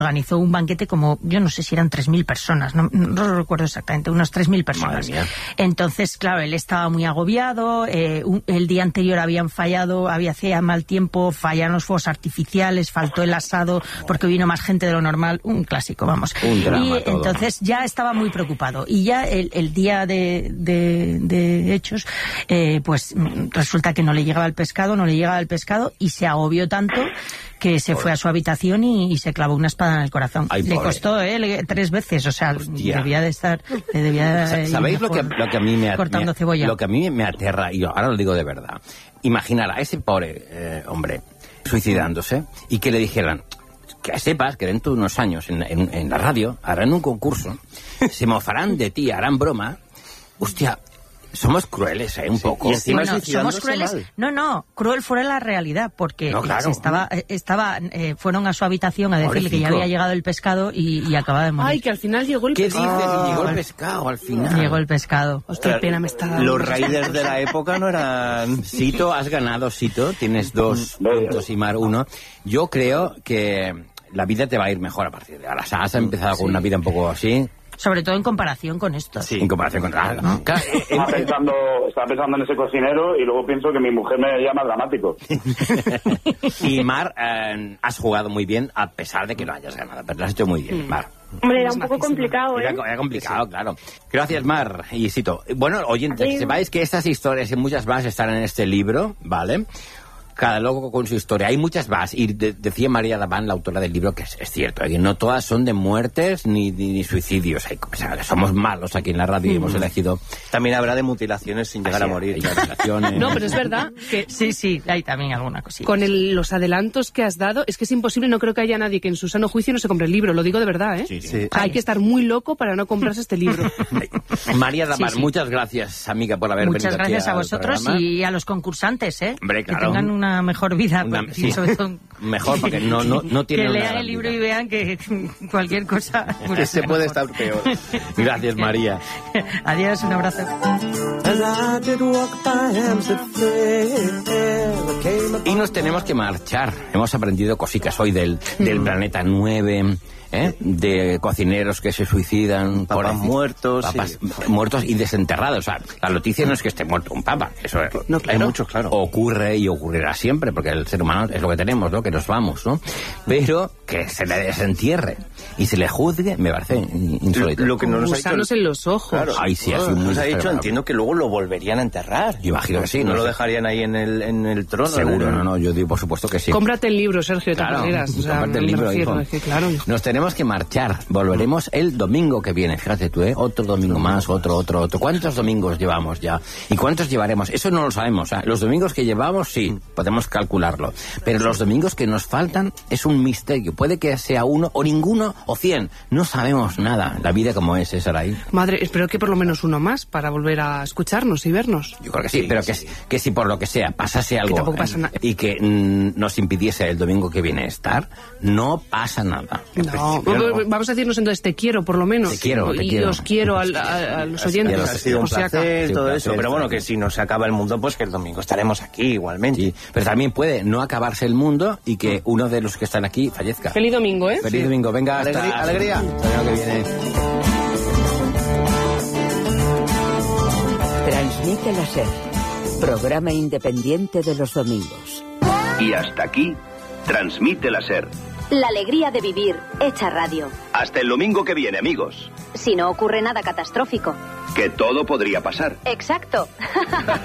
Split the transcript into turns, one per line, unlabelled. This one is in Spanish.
organizó un banquete como, yo no sé si eran 3.000 personas, no lo recuerdo exactamente, unos 3.000 personas. Entonces, claro, él estaba muy agobiado, el día anterior habían fallado, hacía mal tiempo, fallaron los fuegos artificiales, faltó el asado porque vino más gente de lo normal, un clásico, vamos.
Un drama
y
todo.
entonces ya estaba muy preocupado. Y ya el día de hechos, pues resulta que no le llegaba el pescado y se agobió tanto que se fue a su habitación y se clavó una espada en el corazón.
Ay,
le
pobre.
Costó 3 veces, o sea,
Hostia.
debía de estar...
¿Sabéis lo que a mí me
cortando cebolla?
Lo que a mí me aterra, y ahora lo digo de verdad, imaginar a ese pobre hombre suicidándose y que le dijeran, que sepas que dentro de unos años en la radio harán un concurso, se mofarán de ti, harán broma. Hostia, somos crueles, un poco.
Y encima
Bueno, somos crueles.
mal.
No, cruel fue la realidad, porque
No, claro.
fueron a su habitación a decirle que ya
Pobrecito.
había llegado el pescado y acababa de morir.
Ay, que al final llegó el
¿Qué dices?
pescado.
Llegó el pescado al final.
Llegó el pescado.
Hostia, qué pena me está dando.
Los raiders de la época no eran...
Sito, has ganado, Sito. Tienes 2 puntos y Mar 1. Yo creo que la vida te va a ir mejor a partir de ahora. O sea, has empezado con una vida un poco así,
Sobre todo en comparación con esto.
en comparación con la... ¿no? Claro,
Estaba pensando en ese cocinero y luego pienso que mi mujer me llama dramático.
Y Mar, has jugado muy bien a pesar de que no hayas ganado, pero lo has hecho muy bien, Mar.
Hombre, era un poco complicado, ¿eh?
Era complicado, claro. Gracias, Mar y Sito. Bueno, oyentes, que sepáis que estas historias y muchas más están en este libro, ¿vale? Cada loco con su historia. Hay muchas más. Y decía María Laván, la autora del libro, que es cierto, que no todas son de muertes ni suicidios. O sea, somos malos aquí en la radio y hemos elegido...
También habrá de mutilaciones sin llegar a morir.
Y mutilaciones.
No, pero es verdad que
Sí, hay también alguna cosilla.
con los adelantos que has dado, es que es imposible, no creo que haya nadie que en su sano juicio no se compre el libro, lo digo de verdad, ¿eh?
Sí.
Hay que estar muy loco para no comprarse este libro.
María Laván,
Sí.
muchas gracias, amiga, por haber
Muchas
venido aquí
gracias a
al
vosotros
programa.
y a los concursantes, ¿eh?
Hombre, claro.
Que tengan una mejor vida.
Sí.
Sobre todo,
Mejor, porque no tienen
que
una
lean
gran
el libro
vida.
y vean que cualquier cosa...
Que se puede estar peor.
Gracias, María.
Adiós, un abrazo.
Y nos tenemos que marchar. Hemos aprendido cositas hoy del planeta 9, de cocineros que se suicidan,
Papas muertos,
papas muertos y desenterrados. O sea, la noticia no es que esté muerto un papa, eso
No, claro.
Hay muchos, claro.
ocurre y ocurrirá siempre, porque el ser humano es lo que tenemos, ¿no? Que nos vamos, ¿no? Pero que se le desentierre y se le juzgue, me parece insólito.
Lo que no nos ha
Gusanos
dicho...
en los ojos.
Claro,
Ay, sí, ha sido muy
nos ha dicho,
desagradable.
entiendo que luego lo volverían a enterrar.
Yo imagino que sí,
No
no
lo
sé.
dejarían ahí en el trono.
Seguro, no, yo digo por supuesto que sí.
Cómprate el libro, Sergio, de todas
Claro,
maneras. O sea,
cómprate el
me
libro,
refiero,
hijo.
es que, claro, hijo.
Nos tenemos que marchar. Volveremos el domingo que viene. Fíjate tú, otro domingo más, otro. ¿Cuántos domingos llevamos ya? ¿Y cuántos llevaremos? Eso no lo sabemos. Los domingos que llevamos, sí, podemos calcularlo. Pero los domingos que nos faltan es un misterio. Puede que sea 1 o ninguno o 100. No sabemos nada. La vida como es, Saray.
Madre, espero que por lo menos uno más para volver a escucharnos y vernos.
Yo creo que sí, pero que si por lo que sea pasase algo
tampoco pasa nada.
y que nos impidiese el domingo que viene estar, no pasa nada. En
No,
principio, no.
vamos a decirnos entonces te quiero, por lo menos.
Te quiero.
Y os quiero a los oyentes.
Ha sido un
por si acaso.
placer,
Sí,
todo
un
eso.
placer,
Pero bueno,
sí.
que si nos acaba el mundo, pues que el domingo estaremos aquí igualmente.
Sí, pero también puede no acabarse el mundo y que uno de los que están aquí fallezca.
Feliz domingo, ¿eh?
Feliz domingo. Venga,
Alegría, alegría.
hasta el año que viene.
Transmite la SER, programa independiente de los domingos.
Y hasta aquí, Transmite la SER.
La alegría de vivir, hecha radio.
Hasta el domingo que viene, amigos.
Si no ocurre nada catastrófico.
Que todo podría pasar.
Exacto.